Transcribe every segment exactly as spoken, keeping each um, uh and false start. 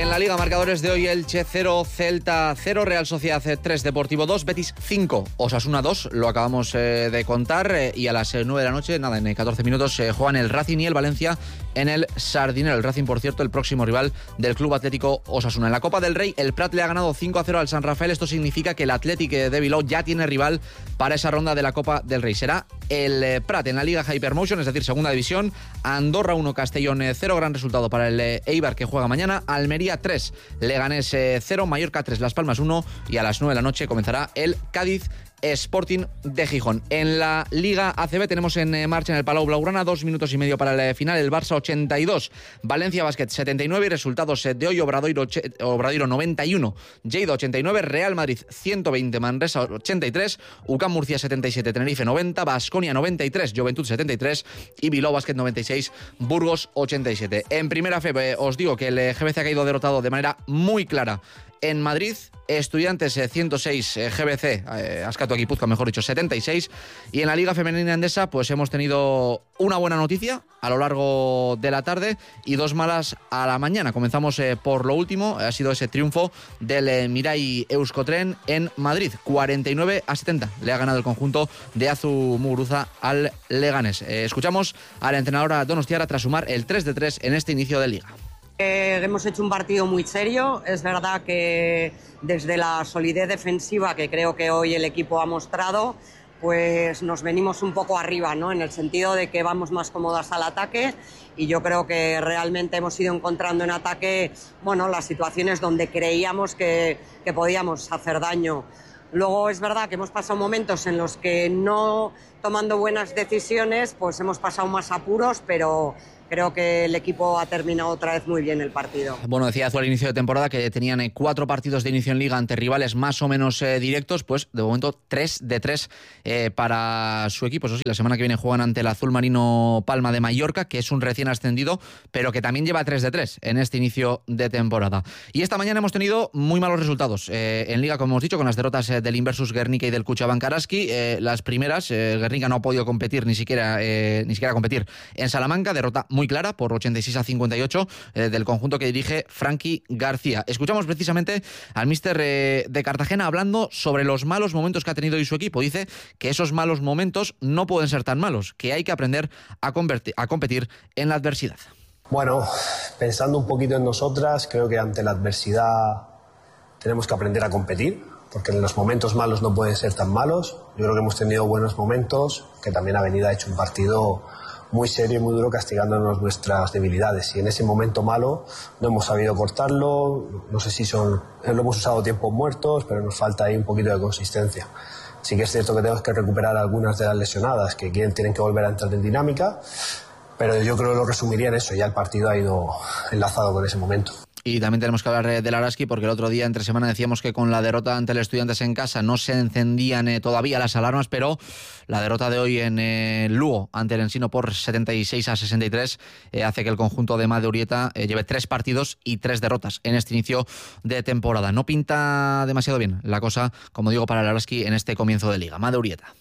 En la Liga, marcadores de hoy: Elche cero, Celta cero, Real Sociedad tres, Deportivo dos, Betis cinco, Osasuna dos, lo acabamos eh, de contar, eh, y a las eh, nueve de la noche, nada, en catorce minutos, eh, juegan el Racing y el Valencia en el Sardinero. El Racing, por cierto, el próximo rival del Club Atlético Osasuna. En la Copa del Rey, el Prat le ha ganado cinco a cero al San Rafael. Esto significa que el Athletic de Bilbao ya tiene rival para esa ronda de la Copa del Rey. Será el eh, Prat. En la Liga Hypermotion, es decir, segunda división, Andorra uno, Castellón cero, gran resultado para el eh, Eibar, que juega mañana. Almería tres, Leganés cero, Mallorca tres, Las Palmas uno, y a las nueve de la noche comenzará el Cádiz Sporting de Gijón. En la Liga A C B tenemos en marcha en el Palau Blaugrana dos minutos y medio para el final. El Barça ochenta y dos, Valencia Basket setenta y nueve, y resultados de hoy: Obradoiro, Obradoiro noventa y uno, Lleida ochenta y nueve, Real Madrid ciento veinte, Manresa ochenta y tres, U C A M Murcia setenta y siete, Tenerife noventa, Baskonia noventa y tres, Juventud setenta y tres y Bilbao Basket noventa y seis, Burgos ochenta y siete. En Primera F B os digo que el G B C ha caído derrotado de manera muy clara en Madrid. Estudiantes eh, ciento seis, eh, G B C, eh, Ascato Guipúzcoa, mejor dicho, setenta y seis. Y en la Liga Femenina Endesa, pues hemos tenido una buena noticia a lo largo de la tarde y dos malas a la mañana. Comenzamos eh, por lo último, ha sido ese triunfo del eh, Mirai Euskotren en Madrid, cuarenta y nueve a setenta. Le ha ganado el conjunto de Azu Muguruza al Leganés. Eh, escuchamos a la entrenadora donostiarra tras sumar el tres de tres en este inicio de Liga. Eh, hemos hecho un partido muy serio. Es verdad que desde la solidez defensiva que creo que hoy el equipo ha mostrado, pues nos venimos un poco arriba, ¿no? En el sentido de que vamos más cómodas al ataque, y yo creo que realmente hemos ido encontrando en ataque, bueno, las situaciones donde creíamos que, que podíamos hacer daño. Luego es verdad que hemos pasado momentos en los que, no tomando buenas decisiones, pues hemos pasado más apuros, pero creo que el equipo ha terminado otra vez muy bien el partido. Bueno, decía Azu al inicio de temporada que tenían eh, cuatro partidos de inicio en Liga ante rivales más o menos eh, directos. Pues de momento tres de tres eh, para su equipo. Eso sí, la semana que viene juegan ante el Azul Marino Palma de Mallorca, que es un recién ascendido, pero que también lleva tres de tres en este inicio de temporada. Y esta mañana hemos tenido muy malos resultados eh, en Liga, como hemos dicho, con las derrotas eh, del Inversus Guernica y del Cuchabank Araski. Eh, las primeras, eh, Guernica no ha podido competir ni siquiera, eh, ni siquiera competir en Salamanca, derrota muy clara por ochenta y seis a cincuenta y ocho eh, del conjunto que dirige Frankie García. Escuchamos precisamente al míster eh, de Cartagena hablando sobre los malos momentos que ha tenido hoy su equipo. Dice que esos malos momentos no pueden ser tan malos, que hay que aprender a, convertir, a competir en la adversidad. Bueno, pensando un poquito en nosotras, creo que ante la adversidad tenemos que aprender a competir, porque en los momentos malos no pueden ser tan malos. Yo creo que hemos tenido buenos momentos, que también Avenida ha hecho un partido muy serio y muy duro, castigándonos nuestras debilidades, y en ese momento malo no hemos sabido cortarlo. No sé si son, lo hemos usado tiempos muertos, pero nos falta ahí un poquito de consistencia. Sí que es cierto que tenemos que recuperar algunas de las lesionadas que quieren, tienen que volver a entrar en dinámica, pero yo creo que lo resumiría en eso. Ya el partido ha ido enlazado con ese momento. Y también tenemos que hablar del Araski, porque el otro día, entre semana, decíamos que con la derrota ante el Estudiantes en casa no se encendían eh, todavía las alarmas, pero la derrota de hoy en eh, Lugo ante el Ensino por setenta y seis a sesenta y tres eh, hace que el conjunto de Made Urieta eh, lleve tres partidos y tres derrotas en este inicio de temporada. No pinta demasiado bien la cosa, como digo, para el Araski en este comienzo de Liga. Made Urieta.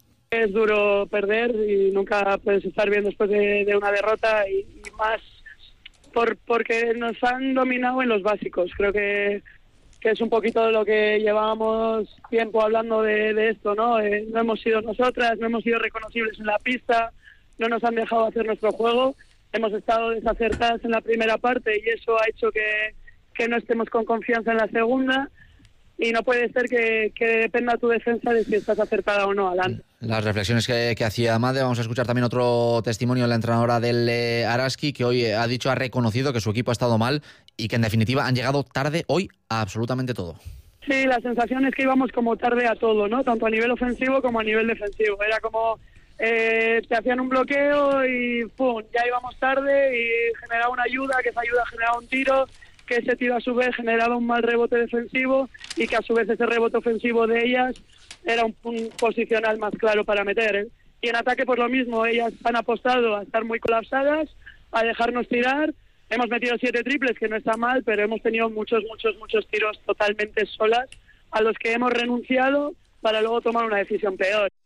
Es duro perder y nunca puedes estar bien después de, de una derrota, y, y más por porque nos han dominado en los básicos. Creo que, que es un poquito de lo que llevábamos tiempo hablando de, de esto, ¿no? Eh, no hemos sido nosotras, no hemos sido reconocibles en la pista, no nos han dejado hacer nuestro juego, hemos estado desacertadas en la primera parte y eso ha hecho que, que no estemos con confianza en la segunda. Y no puede ser que, que dependa tu defensa de si estás acertada o no, Alan. Las reflexiones que, que hacía Made. Vamos a escuchar también otro testimonio de la entrenadora del eh, Araski, que hoy ha dicho, ha reconocido que su equipo ha estado mal y que en definitiva han llegado tarde hoy a absolutamente todo. Sí, la sensación es que íbamos como tarde a todo, ¿no? Tanto a nivel ofensivo como a nivel defensivo. Era como eh, te hacían un bloqueo y ¡pum! Ya íbamos tarde y generaba una ayuda, que esa ayuda generaba un tiro, que ese tiro a su vez generaba un mal rebote defensivo y que a su vez ese rebote ofensivo de ellas era un, un posicional más claro para meter, ¿eh? Y en ataque pues lo mismo, ellas han apostado a estar muy colapsadas, a dejarnos tirar. Hemos metido siete triples, que no está mal, pero hemos tenido muchos, muchos, muchos tiros totalmente solas a los que hemos renunciado para luego tomar una decisión peor.